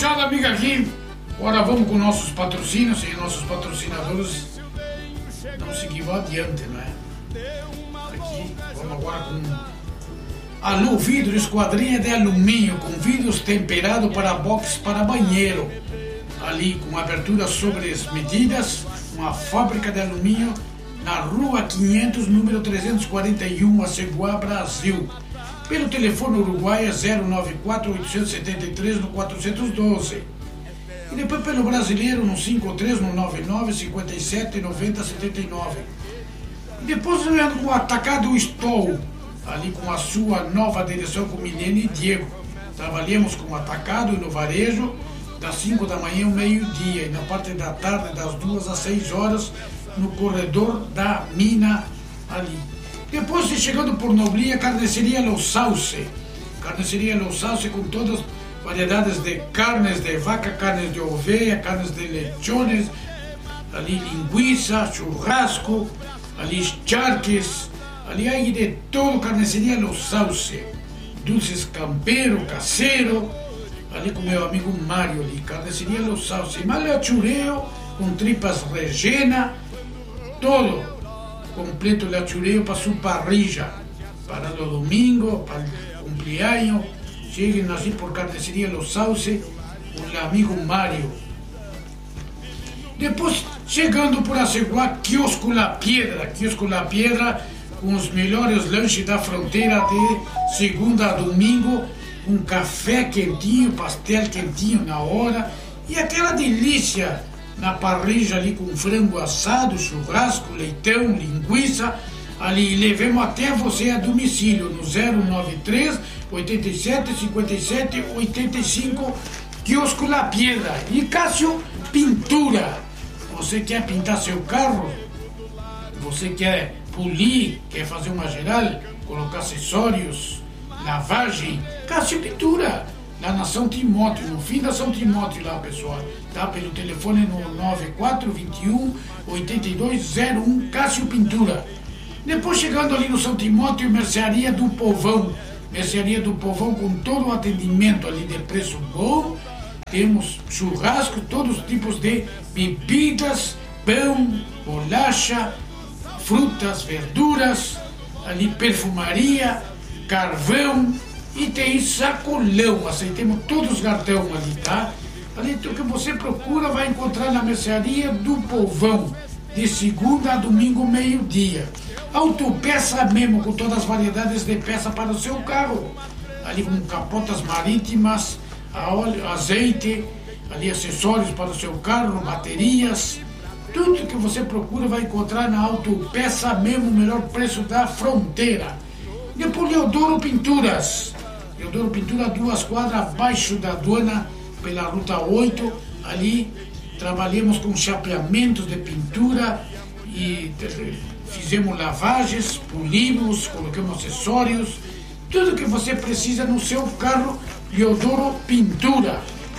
gauchada, amiga aqui. Agora vamos com nossos patrocínios e nossos patrocinadores não seguiram adiante, não é? Aqui, vamos agora com Alu Vidro, esquadrinha de alumínio, com vidros temperados para box para banheiro. Ali com aberturas sobre as medidas, uma fábrica de alumínio na Rua 500, número 341, Aceguá, Brasil. Pelo telefone uruguaio 094-873 no 412. E depois pelo brasileiro no 53 no 99 57 90 79. E depois olhando com o Atacado Estou, ali com a sua nova direção com Milene e Diego. Trabalhamos com o atacado e no varejo das 5 da manhã ao meio-dia e na parte da tarde das 2 às 6 horas no corredor da mina ali. Depois, chegando por Noblia, Carniceria Los Sauce. Carniceria Los Sauce com todas as variedades de carnes de vaca, carnes de oveia, carnes de lechones, ali linguiça, churrasco, ali charques, ali aí de todo. Carniceria Los Sauce. Dulces campero, caseiro, ali com meu amigo Mário ali. Carniceria Los Sauce. Malhachureo com tripas regena, todo completo lachureo para su parrilla, para o domingo, para o cumpleaños. Cheguem assim por Carniceria Los Sauce, com o amigo Mário. Depois, chegando por Aceguá, Quiosco La Piedra, com os melhores lanches da fronteira de segunda a domingo, com café quentinho, pastel quentinho na hora e aquela delícia na parrilla ali com frango assado, churrasco, leitão, linguiça. Ali levemos até você a domicílio no 093 87 57 85, Quiosco La Piedra. E Cássio Pintura. Você quer pintar seu carro? Você quer polir? Quer fazer uma geral? Colocar acessórios? Lavagem? Cássio Pintura. Lá na São Timóteo, no fim da São Timóteo lá, pessoal. Tá pelo telefone no 9421 8201, Cássio Pintura. Depois chegando ali no São Timóteo, Mercearia do Povão. Mercearia do Povão com todo o atendimento ali de preço bom. Temos churrasco, todos os tipos de bebidas, pão, bolacha, frutas, verduras, ali perfumaria, carvão. E tem sacolão, aceitemos todos os cartão ali, tá? Ali o que você procura vai encontrar na Mercearia do Povão, de segunda a domingo, meio-dia. Autopeça mesmo, com todas as variedades de peça para o seu carro. Ali com capotas marítimas, a óleo, azeite, ali acessórios para o seu carro, baterias. Tudo que você procura vai encontrar na Autopeça mesmo, o melhor preço da fronteira. Depois Leodoro Pinturas. Leodoro Pintura, 2 quadras abaixo da aduana, pela Ruta 8. Ali trabalhamos com chapeamentos de pintura e fizemos lavagens, polimos, colocamos acessórios. Tudo que você precisa no seu carro, Leodoro Pintura.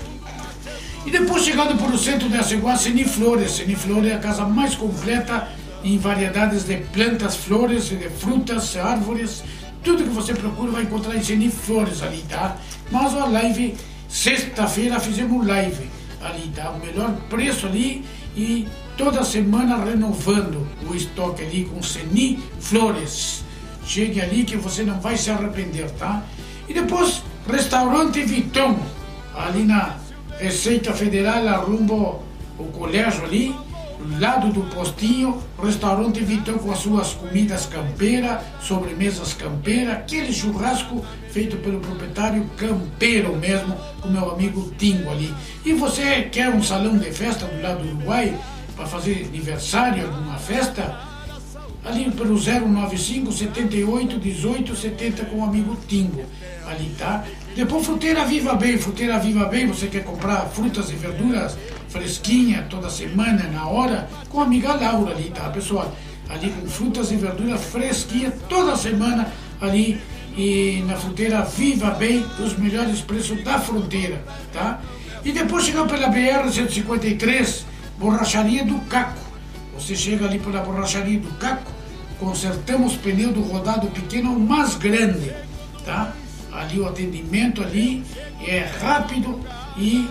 E depois, chegando por o centro de Aceguá, Seniflores. Seniflores é a casa mais completa em variedades de plantas, flores, de frutas, árvores. Tudo que você procura vai encontrar em Seniflores ali, tá? Mas a live, sexta-feira fizemos live ali, tá? O melhor preço ali e toda semana renovando o estoque ali com Seniflores. Chegue ali que você não vai se arrepender, tá? E depois, Restaurante Vitão, ali na Receita Federal, arrumbo o colégio ali, lado do postinho, Restaurante Vitão com as suas comidas campeira, sobremesas campeira, aquele churrasco feito pelo proprietário campeiro mesmo, com meu amigo Tingo ali. E você quer um salão de festa do lado do Uruguai, para fazer aniversário, alguma festa? Ali pelo 095 78 18 70 com o amigo Tingo, ali, tá? Depois Fruteira Viva Bem, você quer comprar frutas e verduras fresquinha toda semana, na hora, com a amiga Laura ali, tá, pessoal? Ali com frutas e verduras fresquinha toda semana ali e na Fruteira Viva Bem, os melhores preços da fronteira, tá? E depois chegando pela BR-153, Borracharia do Caco. Você chega ali pela Borracharia do Caco, consertamos pneu do rodado pequeno ao mais grande, tá? Ali o atendimento ali é rápido e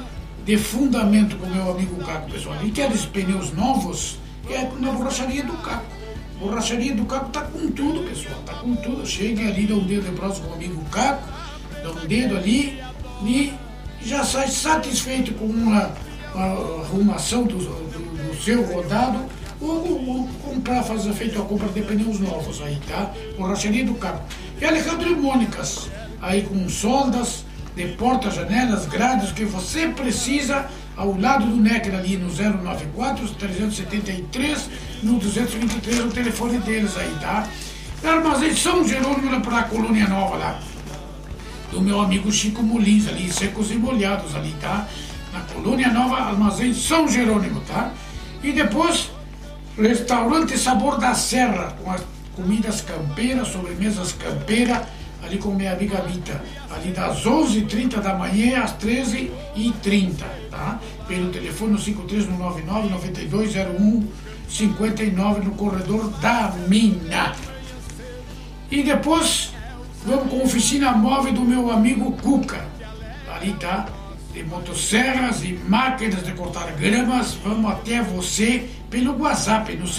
de fundamento com o meu amigo Caco, pessoal. E aqueles pneus novos é na borracharia do Caco. Borracharia do Caco tá com tudo, pessoal. Tá com tudo. Chega ali, dá um dedo de próximo com o amigo Caco, dá um dedo ali e já sai satisfeito com uma arrumação do seu rodado ou comprar, fazer feito a compra de pneus novos aí, tá? Borracharia do Caco. E Alejandro e Mônicas, aí com soldas de porta-janelas, grades, que você precisa ao lado do Necker ali no 094-373, no 223, o telefone deles aí, tá? Armazém São Jerônimo lá para a Colônia Nova lá, do meu amigo Chico Molins ali, secos e molhados ali, tá? Na Colônia Nova, Armazém São Jerônimo, tá? E depois, Restaurante Sabor da Serra, com as comidas campeiras, sobremesas campeiras, ali com minha amiga Mita, ali das 11h30 da manhã às 13h30, tá? Pelo telefone 5399-9201-59 no corredor da Mina. E depois vamos com a oficina móvel do meu amigo Cuca, ali, tá? De motosserras e máquinas de cortar gramas, vamos até você pelo WhatsApp no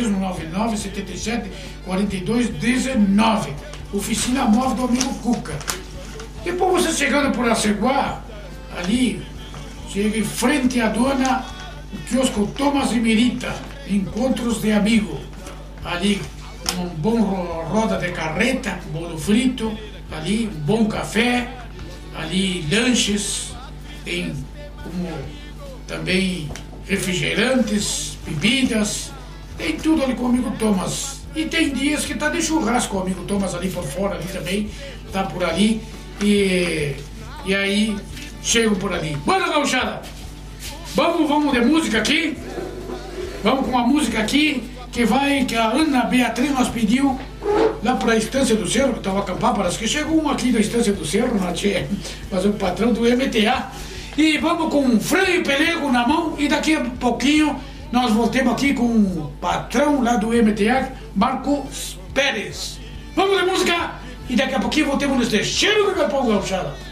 5399-774219. Oficina móvel do amigo Cuca. Depois você chegando por Aceguá, ali, chega em frente à dona, o quiosco Thomas e Mirita, encontros de amigo. Ali, um bom roda de carreta, bolo frito, ali, um bom café, ali, lanches, tem como também refrigerantes, bebidas, tem tudo ali com o amigo Thomas. E tem dias que tá de churrasco, o amigo Thomas ali por fora, ali também, tá por ali, e aí chego por ali. Bora, gauchada! Vamos de música aqui, vamos com uma música aqui, que a Ana Beatriz nos pediu, lá para a Estância do Cerro, que estava a acampar, parece que chegou um aqui da Estância do Cerro, mas o patrão do MTA, e vamos com um freio e pelego na mão, e daqui a pouquinho nós voltemos aqui com o patrão lá do MTA, Marcos Pérez. Vamos de música e daqui a pouquinho voltemos nesse cheiro do Capão Gauchada.